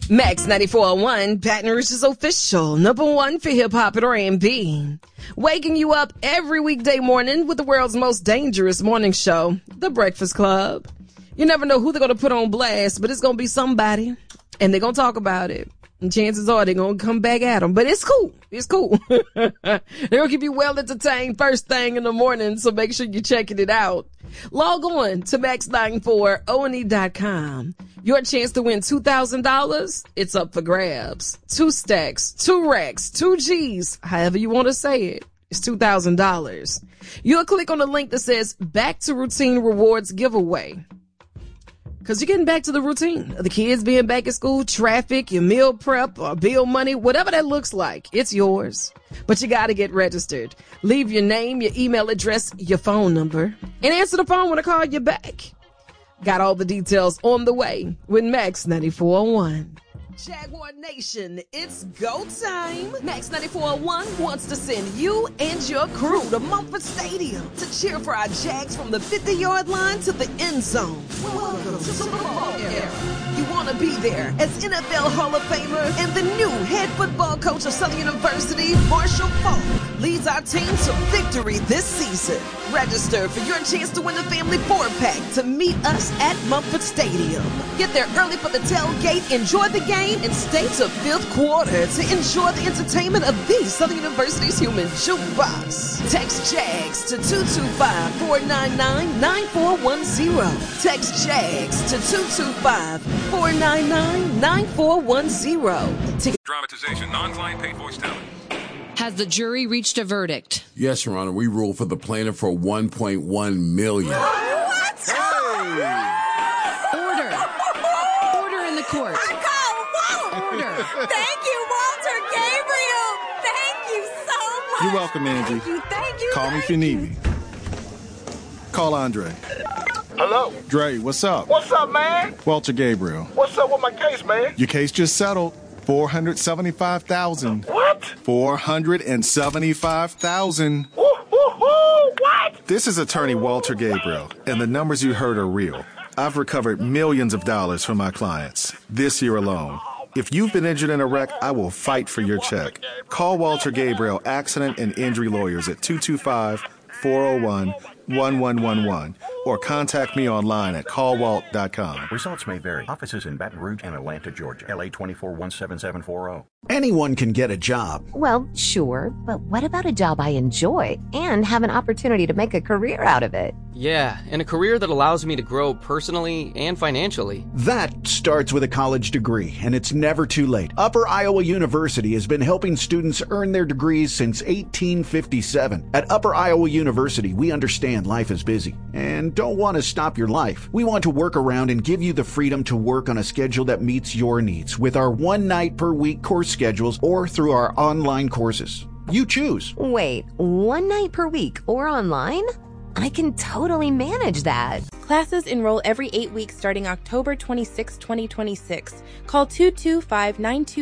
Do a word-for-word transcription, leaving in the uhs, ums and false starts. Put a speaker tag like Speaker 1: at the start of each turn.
Speaker 1: Max ninety-four point one, Baton Rouge's official number one for hip-hop and R and B. Waking you up every weekday morning with the world's most dangerous morning show, The Breakfast Club. You never know who they're going to put on blast, but it's going to be somebody, and they're going to talk about it. And chances are they're going to come back at them. But it's cool. It's cool. They'll keep you well entertained first thing in the morning, so make sure you're checking it out. Log on to max ninety-four O N E dot com. Your chance to win two thousand dollars, it's up for grabs. Two stacks, two racks, two G's, however you want to say it. It's two thousand dollars. You'll click on the link that says Back to Routine Rewards Giveaway. Because you're getting back to the routine of the kids being back at school, traffic, your meal prep, or bill money, whatever that looks like, it's yours. But you got to get registered. Leave your name, your email address, your phone number, and answer the phone when I call you back. Got all the details on the way with Max ninety-four point one. Jaguar Nation, it's go time. Max ninety-four point one wants to send you and your crew to Mumford Stadium to cheer for our Jags from the fifty-yard line to the end zone. Welcome to the football era. You want to be there as N F L Hall of Famer and the new head football coach of Southern University, Marshall Faulk, leads our team to victory this season. Register for your chance to win a family four-pack to meet us at Mumford Stadium. Get there early for the tailgate, enjoy the game, and stay to fifth quarter to enjoy the entertainment of the Southern University's human jukebox. Text JAGS to two two five, four nine nine, nine four one zero. Text JAGS to two two five, four nine nine, nine four one zero.
Speaker 2: Dramatization, non-client paid voice talent.
Speaker 3: Has the jury reached a verdict?
Speaker 4: Yes, Your Honor. We ruled for the plaintiff for one point one million dollars.
Speaker 5: What?
Speaker 4: Hey!
Speaker 3: Order. Order in the court. Order.
Speaker 5: Thank you, Walter Gabriel. Thank you so much.
Speaker 6: You're welcome, Angie.
Speaker 5: Thank you. Thank you.
Speaker 6: Call me if you need me. Call Andre.
Speaker 7: Hello?
Speaker 6: Dre, what's up?
Speaker 7: What's up, man?
Speaker 6: Walter Gabriel.
Speaker 7: What's up with my case, man?
Speaker 6: Your case just settled. four hundred seventy-five thousand dollars.
Speaker 7: What?
Speaker 6: four hundred seventy-five thousand dollars.
Speaker 7: Woo, woo, woo, what?
Speaker 6: This is attorney Walter Gabriel, and the numbers you heard are real. I've recovered millions of dollars from my clients this year alone. If you've been injured in a wreck, I will fight for your check. Call Walter Gabriel Accident and Injury Lawyers at two two five, four oh one, one one one one or contact me online at call walt dot com.
Speaker 8: Results may vary. Offices in Baton Rouge and Atlanta, Georgia. L A twenty-four one seven seven four zero.
Speaker 9: Anyone can get a job.
Speaker 10: Well, sure, but what about a job I enjoy and have an opportunity to make a career out of it?
Speaker 11: Yeah, and a career that allows me to grow personally and financially.
Speaker 9: That starts with a college degree, and it's never too late. Upper Iowa University has been helping students earn their degrees since eighteen fifty-seven. At Upper Iowa University, we understand life is busy and don't want to stop your life. We want to work around and give you the freedom to work on a schedule that meets your needs with our one night per week course schedules or through our online courses. You choose.
Speaker 10: Wait, one night per week or online? I can totally manage that.
Speaker 12: Classes enroll every eight weeks starting October twenty-sixth, twenty twenty-six. Call two two five, nine two